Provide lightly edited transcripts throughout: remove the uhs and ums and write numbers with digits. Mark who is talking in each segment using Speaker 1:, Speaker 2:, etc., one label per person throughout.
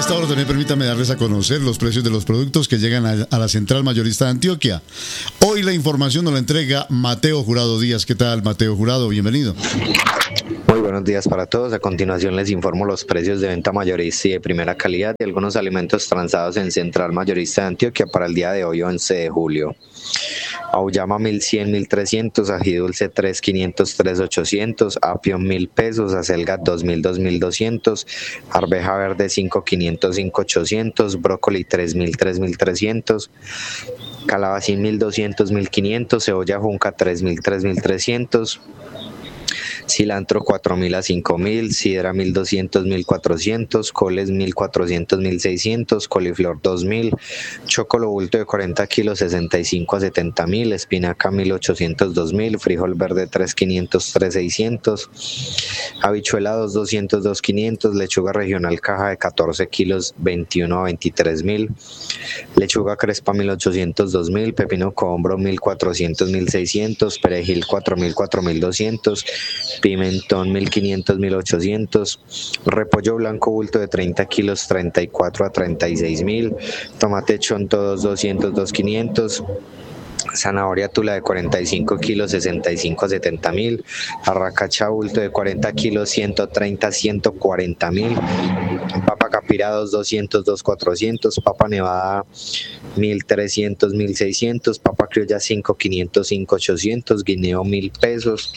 Speaker 1: esta hora también permítame darles a conocer los precios de los productos que llegan a la Central Mayorista de Antioquia. Hoy la información nos la entrega Mateo Jurado Díaz. ¿Qué tal, Mateo Jurado? Bienvenido.
Speaker 2: Muy buenos días para todos. A continuación les informo los precios de venta mayorista y de primera calidad de algunos alimentos transados en Central Mayorista de Antioquia para el día de hoy, 11 de julio. Auyama 1100, 1300, ají dulce 3500, 3800, apio 1000 pesos, acelga 2000, 2200, arveja verde 5500, 5800, brócoli 3000, 3300, calabacín 1200, 1500, cebolla junca 3000, 3300, cilantro 4000 a 5000, sidra 1200, 1400, coles 1400, 1600, coliflor 2000, chocolo bulto de 40 kilos 65 a 70.000, espinaca 1800, 2000, frijol verde 3500, 3600, habichuela 200, 2500, lechuga regional caja de 14 kilos 21 a 23.000, lechuga crespa 1800, 2000, pepino cohombro 1400, 1600, perejil 4000, 4200, pimentón 1500, 1800, repollo blanco bulto de 30 kilos 34 a 36.000, tomate chonto 200, 2500, zanahoria tula de 45 kilos 65 a 70.000, arracacha bulto de 40 kilos 130 a 140.000, papa capira 200, 400, papa nevada 1300, 1600, papa criolla 500, 800, guineo 1000 pesos,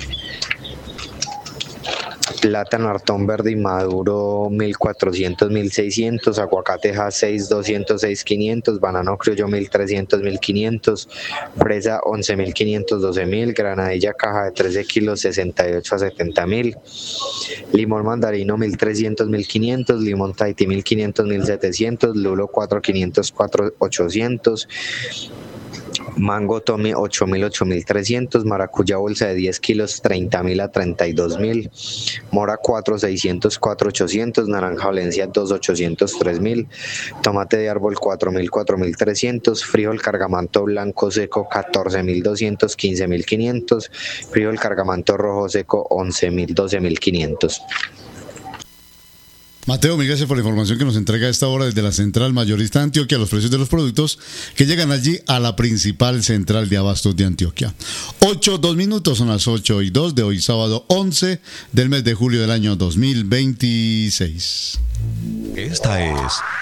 Speaker 2: plátano hartón verde y maduro 1400, 1600, aguacate J6 200, 6500, banano criollo 1300, 1500, fresa 11500, 12000, granadilla caja de 13 kilos 68 a 70.000, limón mandarino 1300, 1500, limón Tahití 1500, 1700, lulo 4500, 4800, mango Tommy 8000, 8300, maracuyá bolsa de 10 kilos 30.000 a 32.000, mora 4 600, 4800, naranja Valencia 2 800, 3000, tomate de árbol 4000, 4300, frijol cargamanto blanco seco 14.200, 15.500, frijol cargamanto rojo seco 11.000, 12.500.
Speaker 1: Mateo, mil gracias por la información que nos entrega a esta hora desde la Central Mayorista de Antioquia, los precios de los productos que llegan allí a la principal central de abastos de Antioquia. 2 minutos, son las 8:02 de hoy, sábado 11 del mes de julio del año 2026.
Speaker 3: Esta es